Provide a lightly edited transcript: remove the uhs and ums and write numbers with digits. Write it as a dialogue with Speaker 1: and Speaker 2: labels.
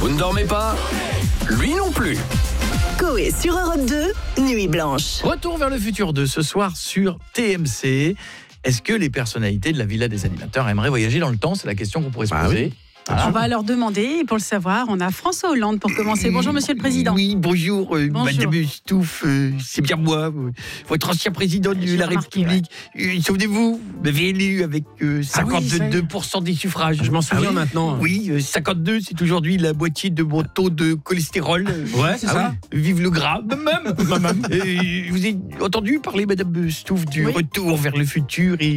Speaker 1: Vous ne dormez pas ? Lui non plus.
Speaker 2: Coé sur Europe 2, Nuit Blanche.
Speaker 3: Retour vers le futur 2 ce soir sur TMC. Est-ce que les personnalités de la Villa des Animateurs aimeraient voyager dans le temps ? C'est la question qu'on pourrait se poser.
Speaker 4: Oui. On va leur demander, et pour le savoir, on a François Hollande pour commencer. Bonjour Monsieur le Président.
Speaker 3: Oui, bonjour,
Speaker 4: Bonjour.
Speaker 3: Madame Stouff, c'est bien moi, votre ancien président de la République. Souvenez-vous, vous m'avez élu avec 52% des suffrages.
Speaker 4: Je m'en souviens
Speaker 3: maintenant. Oui, 52, c'est aujourd'hui la moitié de mon taux de cholestérol.
Speaker 4: Ouais, c'est ça.
Speaker 3: Oui. Vive le gras, même. Vous avez entendu parler, Madame Stouff, du retour vers le futur et